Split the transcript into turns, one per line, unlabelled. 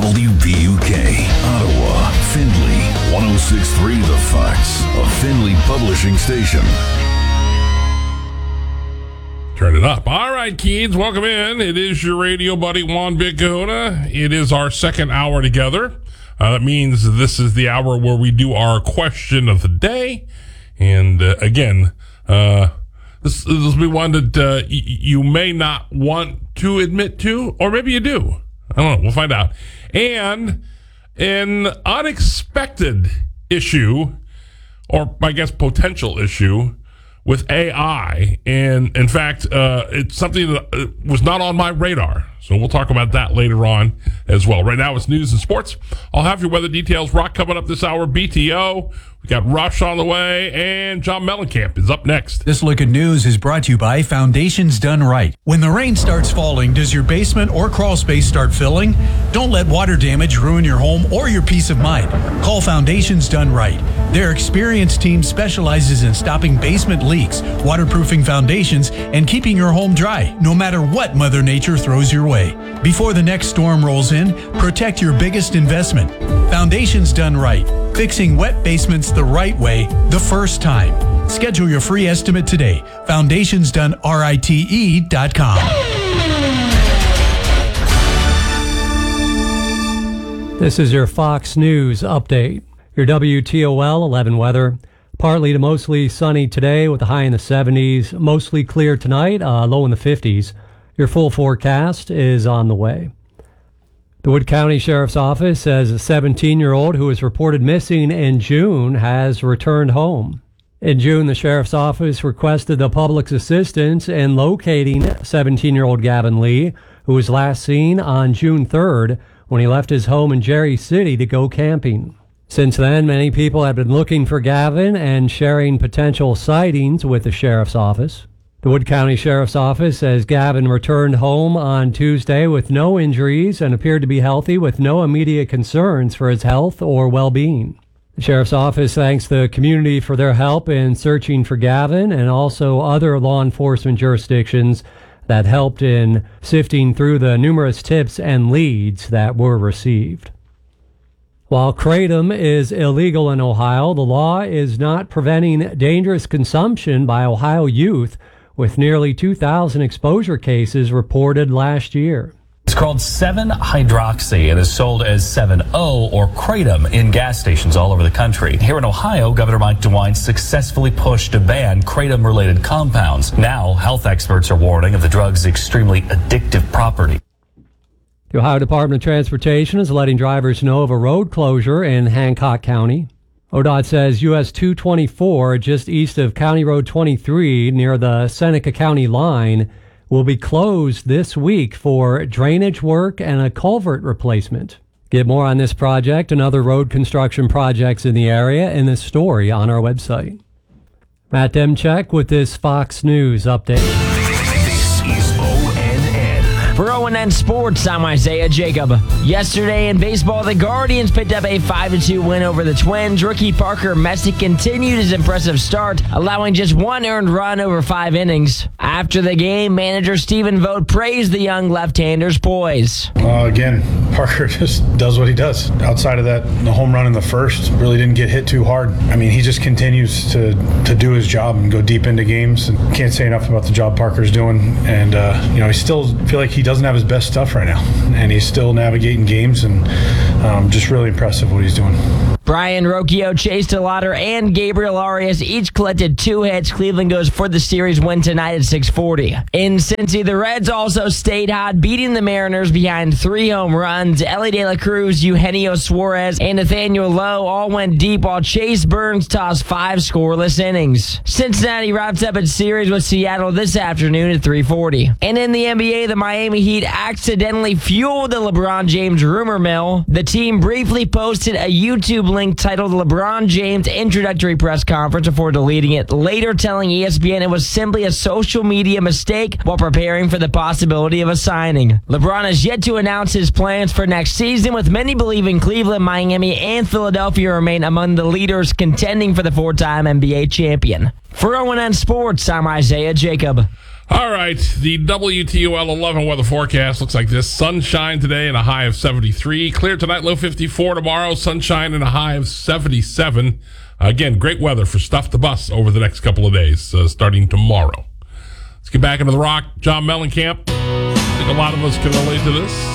WPUK, Ottawa, Findlay, 106.3 The Fox, a Findlay publishing station.
Turn it up. All right, kids, welcome in. It is your radio buddy, Juan Big Kahuna. It is our second hour together. That means this is the hour where we do our question of the day. And again, this will be one that you may not want to admit to, or maybe you do. I don't know. We'll find out. And an unexpected issue, or I guess potential issue, with AI. And in fact, it's something that was not on my radar. So we'll talk about that later on as well. Right now it's news and sports. I'll have your weather details. Rock coming up this hour. BTO. We got Rush on the way, and John Mellencamp is up next.
This Look at News is brought to you by Foundations Done Right. When the rain starts falling, does your basement or crawl space start filling? Don't let water damage ruin your home or your peace of mind. Call Foundations Done Right. Their experienced team specializes in stopping basement leaks, waterproofing foundations, and keeping your home dry, no matter what Mother Nature throws your way. Before the next storm rolls in, protect your biggest investment. Foundations Done Right. Fixing wet basements the right way, the first time. Schedule your free estimate today. FoundationsDoneRITE.com.
This is your Fox News update. Your WTOL 11 weather. Partly to mostly sunny today with a high in the 70s. Mostly clear tonight, low in the 50s. Your full forecast is on the way. The Wood County Sheriff's Office says a 17-year-old who was reported missing in June has returned home. In June, the Sheriff's Office requested the public's assistance in locating 17-year-old Gavin Lee, who was last seen on June 3rd when he left his home in Jerry City to go camping. Since then, many people have been looking for Gavin and sharing potential sightings with the Sheriff's Office. The Wood County Sheriff's Office says Gavin returned home on Tuesday with no injuries and appeared to be healthy with no immediate concerns for his health or well-being. The Sheriff's Office thanks the community for their help in searching for Gavin and also other law enforcement jurisdictions that helped in sifting through the numerous tips and leads that were received. While kratom is illegal in Ohio, the law is not preventing dangerous consumption by Ohio youth, with nearly 2,000 exposure cases reported last year.
It's called 7-hydroxy and is sold as 7-O or kratom in gas stations all over the country. Here in Ohio, Governor Mike DeWine successfully pushed to ban kratom-related compounds. Now, health experts are warning of the drug's extremely addictive property.
The Ohio Department of Transportation is letting drivers know of a road closure in Hancock County. ODOT says US 224, just east of County Road 23 near the Seneca County line, will be closed this week for drainage work and a culvert replacement. Get more on this project and other road construction projects in the area in this story on our website. Matt Demchek with this Fox News update.
This is ONN.
For ONN Sports, I'm Isaiah Jacob. Yesterday in baseball, the Guardians picked up a 5-2 win over the Twins. Rookie Parker Messick continued his impressive start, allowing just one earned run over 5 innings. After the game, manager Stephen Vogt praised the young left-hander's poise.
Again, Parker just does what he does. Outside of that, the home run in the first really didn't get hit too hard. I mean, he just continues to do his job and go deep into games. And can't say enough about the job Parker's doing. And, I still feel like he doesn't have his best stuff right now. And he's still navigating games, and just really impressive what he's doing.
Brian Rocchio, Chase DeLauder, and Gabriel Arias each collected 2 hits. Cleveland goes for the series win tonight at 6:40. In Cincy, the Reds also stayed hot, beating the Mariners behind 3 home runs. Ellie De La Cruz, Eugenio Suarez, and Nathaniel Lowe all went deep, while Chase Burns tossed 5 scoreless innings. Cincinnati wraps up its series with Seattle this afternoon at 3:40. And in the NBA, the Miami Heat accidentally fueled the LeBron James rumor mill. The team briefly posted a YouTube link titled LeBron James Introductory Press Conference before deleting it, later telling ESPN it was simply a social media mistake while preparing for the possibility of a signing. LeBron has yet to announce his plans for next season, with many believing Cleveland, Miami, and Philadelphia remain among the leaders contending for the 4-time NBA champion. For ONN Sports, I'm Isaiah Jacob.
All right, the WTOL 11 weather forecast looks like this. Sunshine today and a high of 73. Clear tonight, low 54. Tomorrow, sunshine and a high of 77. Again, great weather for Stuff the Bus over the next couple of days, starting tomorrow. Let's get back into the rock. John Mellencamp. I think a lot of us can relate to this.